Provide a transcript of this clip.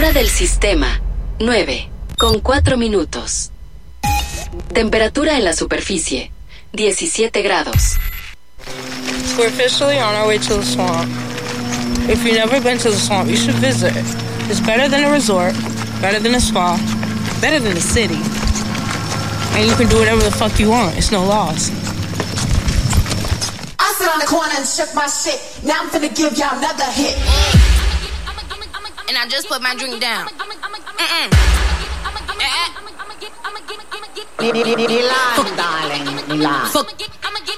Hora del sistema, 9:04. Temperatura en la superficie, 17 grados. We're officially on our way to the swamp. If you've never been to the swamp, you should visit. It's better than a resort, better than a spa, better than the city. And you can do whatever the fuck you want. It's no laws. I sit on the corner and shook my shit. Now I'm finna give y'all another hit. And I just put my drink down. Milan, darling, Milan. Fuck.